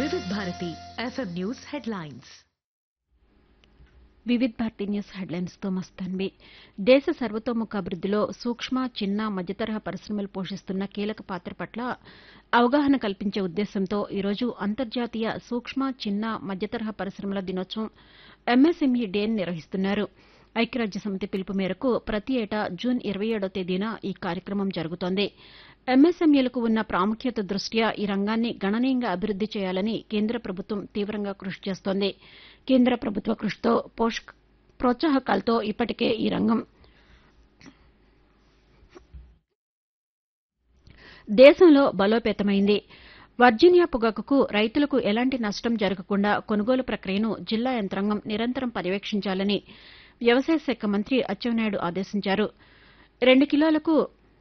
వివిధ Bharati FM news headlines. వివిధ Bharati news హెడ్లైన్స్తో మస్తాన్వి. దేశ సర్వతోముఖ అభివృద్దిలో సూక్ష్మ, చిన్న, మధ్యతరహా పరిశ్రమలు పోషిస్తున్న కీలక పాత్ర పట్ల అవగాహన కల్పించే ఉద్దేశంతో ఈరోజు అంతర్జాతీయ సూక్ష్మ, చిన్న, మధ్యతరహా పరిశ్రమల దినోత్సవం ఎంఎస్ఎంఈ డేని నిర్వహిస్తున్నారు. ఐక్యరాజ్యసమితి పిలుపు మేరకు ప్రతి ఏటా జూన్ 27వ తేదీన ఈ కార్యక్రమం జరుగుతోంది. ఎంఎస్ఎంఈలకు ఉన్న ప్రాముఖ్యత దృష్ట్యా ఈ రంగాన్ని గణనీయంగా అభివృద్ది చేయాలని కేంద్ర ప్రభుత్వం తీవ్రంగా కృషి చేస్తోంది. కేంద్ర ప్రభుత్వ కృషితో ప్రోత్సాహకాలతో ఇప్పటికే ఈ రంగం దేశంలో బలోపేతమైంది. వర్జీనియా పొగాకుకు రైతులకు ఎలాంటి నష్టం జరగకుండా కొనుగోలు ప్రక్రియను జిల్లా యంత్రాంగం నిరంతరం పర్యవేక్షించాలని వ్యవసాయ శాఖ మంత్రి అచ్చెన్నాయుడు ఆదేశించారు. 2 కిలోలకు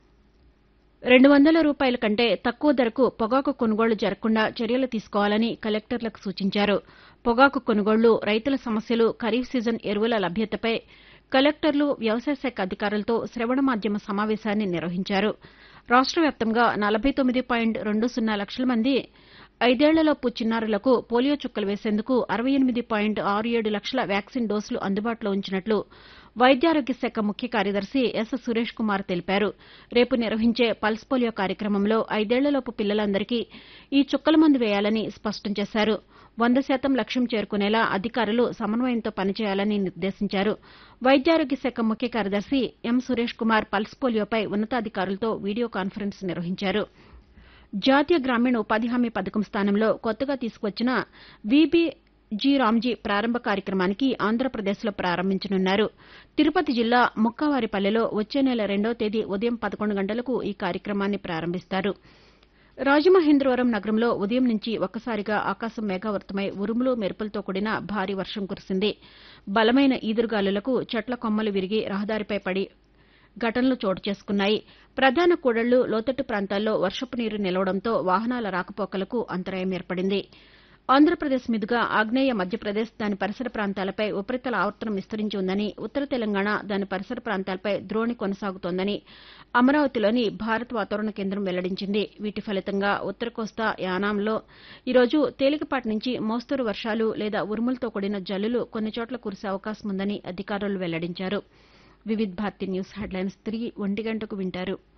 ₹200 కంటే తక్కువ ధరకు పొగాకు కొనుగోళ్లు జరగకుండా చర్యలు తీసుకోవాలని కలెక్టర్లకు సూచించారు. పొగాకు కొనుగోళ్లు, రైతుల సమస్యలు, ఖరీఫ్ సీజన్ ఎరువుల లభ్యతపై కలెక్టర్లు, వ్యవసాయ శాఖ అధికారులతో శ్రవణ మాధ్యమ సమావేశాన్ని నిర్వహించారు. రాష్ట్ర వ్యాప్తంగా 49.20 లక్షల మంది 5 ఏళ్లలోపు చిన్నారులకు పోలియో చుక్కలు వేసేందుకు 68.67 లక్షల వ్యాక్సిన్ డోసులు అందుబాటులో ఉంచినట్లు వైద్యారోగ్య శాఖ ముఖ్య కార్యదర్శి ఎస్ సురేష్ కుమార్ తెలిపారు. రేపు నిర్వహించే పల్స్ పోలియో కార్యక్రమంలో 5 ఏళ్లలోపు పిల్లలందరికీ ఈ చుక్కల మందు వేయాలని స్పష్టం చేశారు. 100% లక్ష్యం చేరుకునేలా అధికారులు సమన్వయంతో పనిచేయాలని నిర్దేశించారు. వైద్యారోగ్య శాఖ ముఖ్య కార్యదర్శి ఎం సురేష్ కుమార్ పల్స్ పోలియోపై ఉన్నతాధికారులతో వీడియో కాన్ఫరెన్స్ నిర్వహించారు. జాతీయ గ్రామీణ ఉపాధి హామీ పథకం స్థానంలో కొత్తగా తీసుకువచ్చిన వీబీజీ రామ్జీ ప్రారంభ కార్యక్రమానికి ఆంధ్రప్రదేశ్లో ప్రారంభించనున్నారు. తిరుపతి జిల్లా ముక్కావారిపల్లెలో వచ్చే నెల 2వ తేదీ ఉదయం 11 గంటలకు ఈ కార్యక్రమాన్ని ప్రారంభిస్తారు. రాజమహేంద్రవరం నగరంలో ఉదయం నుంచి ఒక్కసారిగా ఆకాశం మేఘావృతమై ఉరుములు, మెరుపులతో కూడిన భారీ వర్షం కురిసింది. బలమైన ఈదురుగాలులకు చెట్ల కొమ్మలు విరిగి రహదారిపై పడి ఘటనలు చోటు చేసుకున్నాయి. ప్రధాన కూడళ్లు, లోతట్టు ప్రాంతాల్లో వర్షపు నీరు నిలవడంతో వాహనాల రాకపోకలకు అంతరాయం ఏర్పడింది. ఆంధ్రప్రదేశ్ మీదుగా ఆగ్నేయ మధ్యప్రదేశ్, దాని పరిసర ప్రాంతాలపై ఉపరితల ఆవర్తనం విస్తరించి ఉందని, ఉత్తర తెలంగాణ, దాని పరిసర ప్రాంతాలపై ద్రోణి కొనసాగుతోందని అమరావతిలోని భారత వాతావరణ కేంద్రం వెల్లడించింది. వీటి ఫలితంగా ఉత్తర కోస్తా, యానాంలో ఈరోజు తేలికపాటి నుంచి మోస్తరు వర్షాలు లేదా ఉరుములతో కూడిన జల్లులు కొన్ని చోట్ల కురిసే అవకాశం ఉందని అధికారులు వెల్లడించారు. వివిధ భారతి న్యూస్ హెడ్లైన్స్ తిరిగి 1 గంటకు వింటారు.